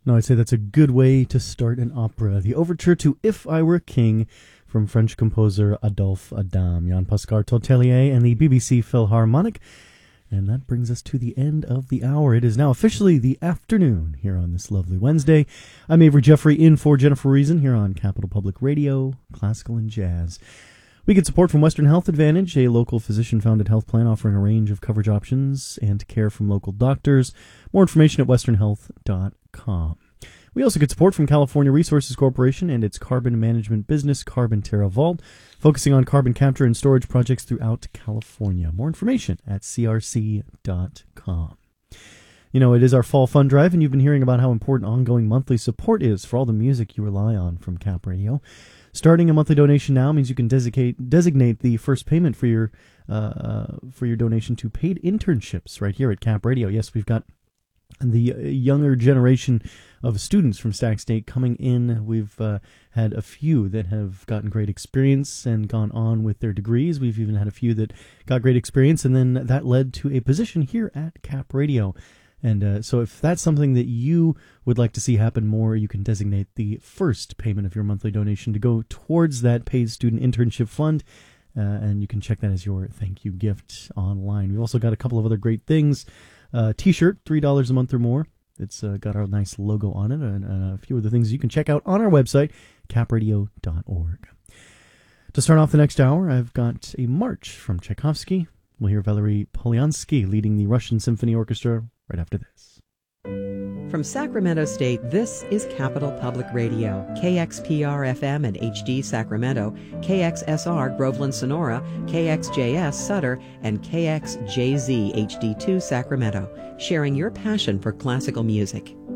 No, I'd say that's a good way to start an opera. The overture to If I Were King from French composer Adolphe Adam, Jean-Pascal Tortelier, and the BBC Philharmonic. And that brings us to the end of the hour. It is now officially the afternoon here on this lovely Wednesday. I'm Avery Jeffrey in for Jennifer Reason here on Capital Public Radio, Classical and Jazz. We get support from Western Health Advantage, a local physician-founded health plan offering a range of coverage options and care from local doctors. More information at westernhealth.com. We also get support from California Resources Corporation and its carbon management business, Carbon Terra Vault, focusing on carbon capture and storage projects throughout California. More information at crc.com. You know, it is our fall fund drive, and you've been hearing about how important ongoing monthly support is for all the music you rely on from Cap Radio. Starting a monthly donation now means you can designate the first payment for your donation to paid internships right here at Cap Radio. Yes, we've got the younger generation of students from Stack State coming in. We've had a few that have gotten great experience and gone on with their degrees. We've even had a few that got great experience, and then that led to a position here at Cap Radio. And so if that's something that you would like to see happen more, you can designate the first payment of your monthly donation to go towards that paid student internship fund. And you can check that as your thank you gift online. We've also got a couple of other great things. T-shirt, $3 a month or more. It's got our nice logo on it, and a few other things you can check out on our website, capradio.org. To start off the next hour, I've got a march from Tchaikovsky. We'll hear Valery Polyansky leading the Russian Symphony Orchestra right after this. From Sacramento State, this is Capital Public Radio, KXPR-FM and HD Sacramento, KXSR Groveland Sonora, KXJS Sutter, and KXJZ HD2 Sacramento, sharing your passion for classical music.